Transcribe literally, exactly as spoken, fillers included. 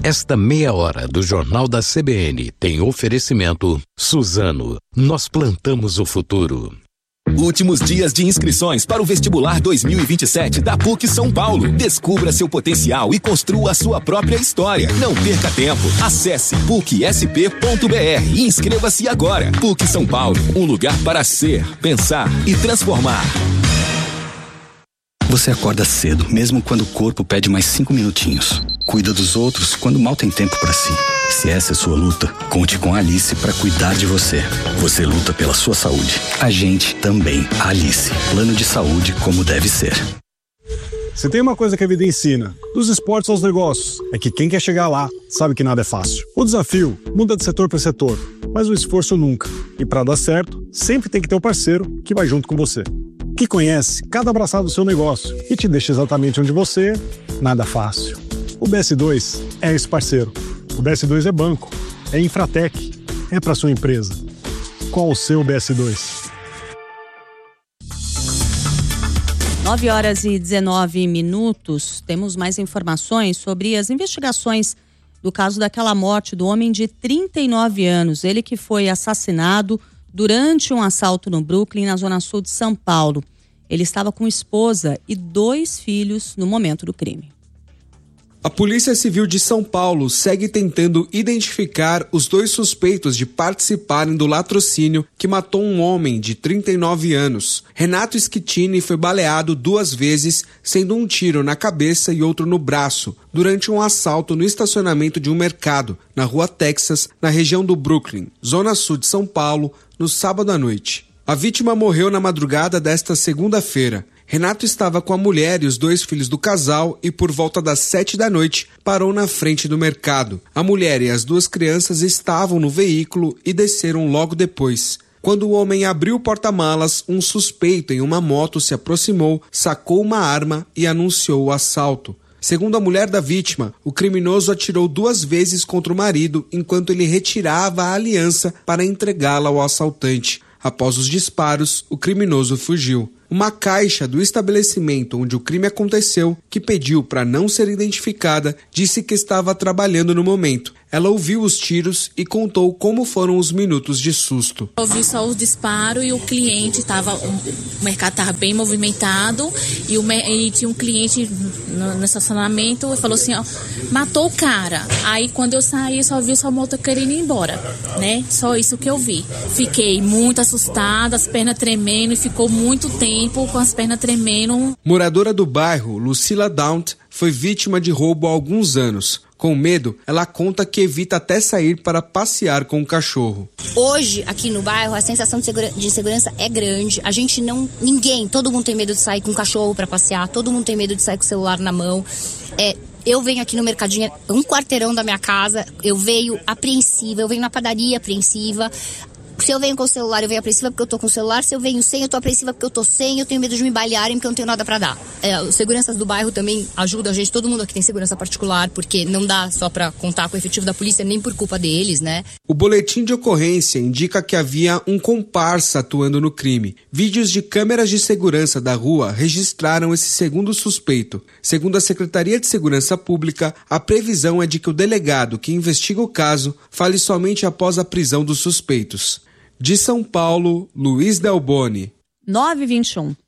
Esta meia hora do Jornal da C B N tem oferecimento Suzano. Nós plantamos o futuro. Últimos dias de inscrições para o vestibular dois mil e vinte e sete da P U C São Paulo. Descubra seu potencial e construa a sua própria história. Não perca tempo. Acesse puc s p ponto b r e inscreva-se agora. P U C São Paulo, um lugar para ser, pensar e transformar. Você acorda cedo, mesmo quando o corpo pede mais cinco minutinhos. Cuida dos outros quando mal tem tempo para si. Se essa é sua luta, conte com a Alice para cuidar de você. Você luta pela sua saúde. A gente também. A Alice. Plano de saúde como deve ser. Se tem uma coisa que a vida ensina, dos esportes aos negócios, é que quem quer chegar lá sabe que nada é fácil. O desafio muda de setor para setor, mas o esforço nunca. E para dar certo, sempre tem que ter um parceiro que vai junto com você. Que conhece cada abraçado do seu negócio e te deixa exatamente onde você, nada fácil. O B S dois é esse parceiro. O B S dois é banco, é Infratec, é para sua empresa. Qual o seu B S dois? nove horas e dezenove minutos. Temos mais informações sobre as investigações do caso daquela morte do homem de trinta e nove anos. Ele que foi assassinado durante um assalto no Brooklyn, na zona sul de São Paulo. Ele estava com esposa e dois filhos no momento do crime. A Polícia Civil de São Paulo segue tentando identificar os dois suspeitos de participarem do latrocínio que matou um homem de trinta e nove anos. Renato Schettini foi baleado duas vezes, sendo um tiro na cabeça e outro no braço, durante um assalto no estacionamento de um mercado, na rua Texas, na região do Brooklyn, zona sul de São Paulo, no sábado à noite. A vítima morreu na madrugada desta segunda-feira. Renato estava com a mulher e os dois filhos do casal e, por volta das sete da noite, parou na frente do mercado. A mulher e as duas crianças estavam no veículo e desceram logo depois. Quando o homem abriu o porta-malas, um suspeito em uma moto se aproximou, sacou uma arma e anunciou o assalto. Segundo a mulher da vítima, o criminoso atirou duas vezes contra o marido enquanto ele retirava a aliança para entregá-la ao assaltante. Após os disparos, o criminoso fugiu. Uma caixa do estabelecimento onde o crime aconteceu, que pediu para não ser identificada, disse que estava trabalhando no momento. Ela ouviu os tiros e contou como foram os minutos de susto. Eu ouvi só os disparos e o cliente estava, o mercado estava bem movimentado e, o, e tinha um cliente no, no estacionamento e falou assim, ó, matou o cara. Aí quando eu saí, só vi sua moto querendo ir embora, né? Só isso que eu vi. Fiquei muito assustada, as pernas tremendo e ficou muito tempo com as pernas tremendo. Moradora do bairro, Lucila Daunt, foi vítima de roubo há alguns anos. Com medo, ela conta que evita até sair para passear com o cachorro. Hoje, aqui no bairro, a sensação de, segura- de segurança é grande. A gente não... Ninguém, todo mundo tem medo de sair com o cachorro para passear, todo mundo tem medo de sair com o celular na mão. É... Eu venho aqui no mercadinho, um quarteirão da minha casa, eu venho apreensiva, eu venho na padaria apreensiva. Se eu venho com o celular, eu venho apreensiva porque eu tô com o celular. Se eu venho sem, eu tô apreensiva porque eu tô sem. Eu tenho medo de me balearem porque eu não tenho nada pra dar. É, os seguranças do bairro também ajudam a gente. Todo mundo aqui tem segurança particular, porque não dá só pra contar com o efetivo da polícia, nem por culpa deles, né? O boletim de ocorrência indica que havia um comparsa atuando no crime. Vídeos de câmeras de segurança da rua registraram esse segundo suspeito. Segundo a Secretaria de Segurança Pública, a previsão é de que o delegado que investiga o caso fale somente após a prisão dos suspeitos. De São Paulo, Luiz Delboni. nove e vinte e um.